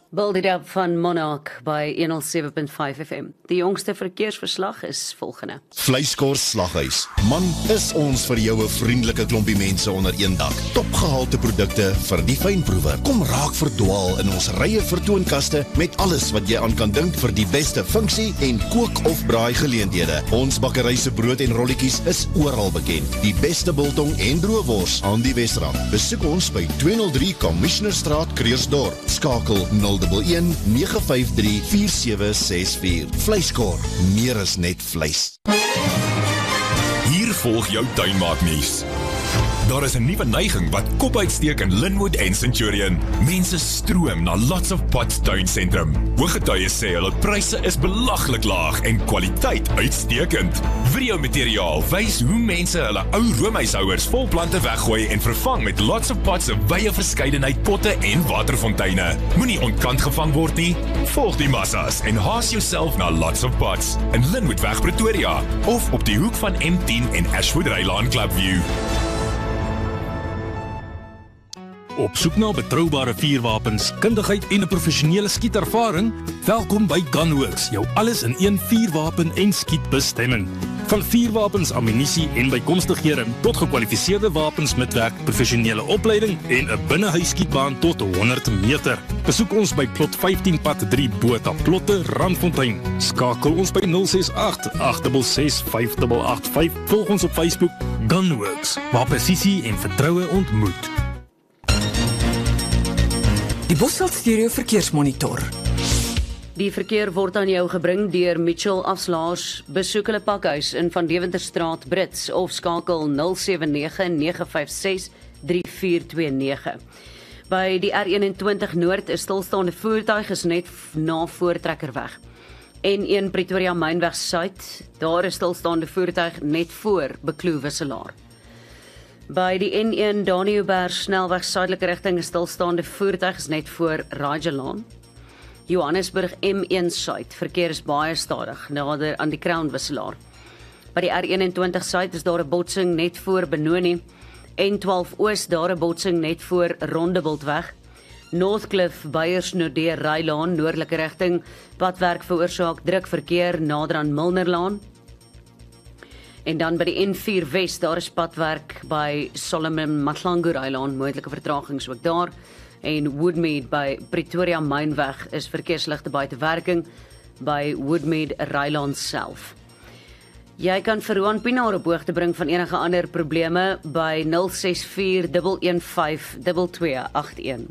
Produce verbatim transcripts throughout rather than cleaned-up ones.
Build it up van Monarch by honderd sewe punt vyf F M. Die jongste verkeersverslag is volgende. Vleiskors Slaghuis. Man, is ons vir jou 'n vriendelike klompie mense onder een dak. Topgehalte produkte vir die fynproewer. Kom raak verdwaal in ons rye vertoonkaste met alles wat jy aan kan dink vir die beste funksie en kook of braai geleenthede. Ons bakkery se brood en rolletjies is oral bekend. Die beste biltong en droëwors aan die Wesrand. Besoek ons by tweehonderd drie Commissionerstraat, Krugersdorp. Skakel nul een een nege vyf drie vier sewe ses vier. Vleiskor, meer as net vleis. Hier volg jou tuinmaaknuus. Daar is 'n nuwe neiging wat kop uitsteek in Linwood en Centurion. Mense stroom na Lots of Pots tuinsentrum. Hooggetuies sê hulle pryse is belaglik laag en kwaliteit uitstekend. Videomateriaal wys hoe mense hulle ou roomhuishouers vol plante weggooi en vervang met Lots of Pots se wye verskeidenheid potte en waterfonteine. Moenie ontkant gevang word nie. Volg die massas en haas jouself na Lots of Pots in Linwoodweg Pretoria of op die hoek van M tien en Ashwood Rylaan Clubview. Op soek na betroubare vuurwapens, kundigheid en 'n professionele skietervaring? Welkom by Gunworks, jou alles in een vuurwapen en skietbestemming. Van vuurwapens, ammunisie en bykomstighede tot gekwalifiseerde wapens met werk, professionele opleiding en 'n binnehuisskietbaan tot honderd meter. Besoek ons by plot vyftien pad drie Botha Plotte, Randfontein. Skakel ons by nul ses agt agt ses ses vyf agt agt vyf. Volg ons op Facebook Gunworks, waar presisie en vertroue ontmoet. Die Bosveld Stereo Verkeersmonitor. Die verkeer word aan jou gebring deur Mitchell Afslaers. Besoek hulle pakhuis in Van Deventerstraat, Brits of skakel nul sewe nege nege vyf ses drie vier twee nege. By die R eenentwintig Noord is stilstaande voertuig is net na Voortrekkerweg. N een Pretoria Mynweg Suid, daar is stilstaande voertuig net voor Bekloo Wisselaar. By die N een Daniëlberg snelweg suidelike rigting is stilstaande voertuig is net voor Rajalaan. Johannesburg M een Suid, verkeer is baie stadig nader aan die Crown Wisselaar. By die R eenentwintig Suid is daar 'n botsing net voor Benoni. N twaalf Oos daar 'n botsing net voor Rondebultweg. Northcliff Beyersnodder Rylaan noordelike rigting, padwerk veroorsaak druk verkeer nader aan Milnerlaan. En dan by die N vier Wes, daar is padwerk by Solomon Mahlangu Rylaan, moontlike vertragings ook daar. En Woodmead by Pretoria Mynweg is verkeersligte buite werking by Woodmead Rylaan self. Jy kan vir Roan Pinaar op hoogte bring van enige ander probleme by nul ses vier een een vyf twee twee agt een.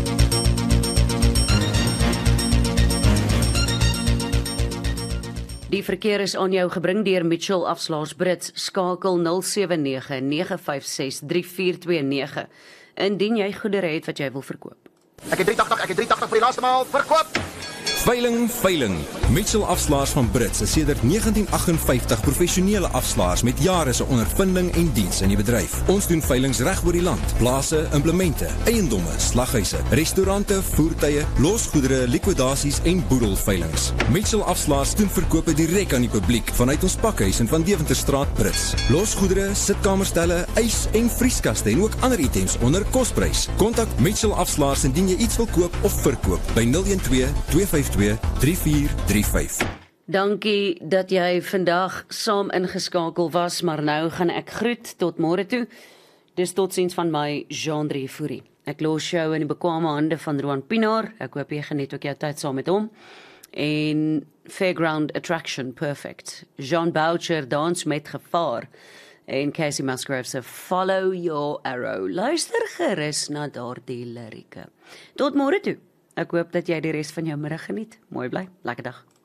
Die verkeer is aan jou gebring deur Mitchell Afslaers Brits. Skakel nul sewe nege nege vyf ses drie vier twee nege indien jy goedere het wat jy wil verkoop. Ek het drie agt agt, ek het drie agt agt vir die laaste maal verkoop. Veiling, veiling. Mitchell Afslaers van Brits is sedert negentien agt vyftig professionele afslaers met jare se ondervinding en diens in die bedryf. Ons doen veilings reg oor die land. Plase, implemente, eiendomme, slaghuise, restaurante, voertuie, losgoedere, likwidasies en boedelveilings. Mitchell Afslaers doen verkope direk aan die publiek vanuit ons pakhuis in Van Deventerstraat, Brits. Losgoedere, sitkamerstelle, ys en vrieskaste en ook ander items onder kosprys. Kontak Mitchell Afslaers indien jy iets wil koop of verkoop by nul een twee twee vyf twee drie vier drie vyf. Dankie dat jy vandag saam ingeskakel was, maar nou gaan ek groet tot môre toe. Dis totsiens van my Jean-Drie Fourie. Ek los jou in die bekwame hande van Roan Pinaar. Ek hoop jy geniet ook jou tyd saam met hom. En Fairground Attraction Perfect. Jean Boucher dans met gevaar. En Casey Musgrave se Follow Your Arrow. Luister gerus na daardie lirieke. Tot môre toe. Ek hoop dat jy die res van jou middag geniet. Mooi bly. Lekker dag.